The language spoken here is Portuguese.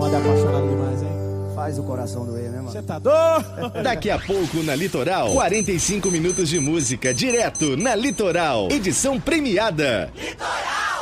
moda é apaixonado demais, hein? Faz o coração doer, né, mano? Você tá doido? Daqui a pouco na Litoral, 45 minutos de música direto na Litoral. Edição premiada. Litoral!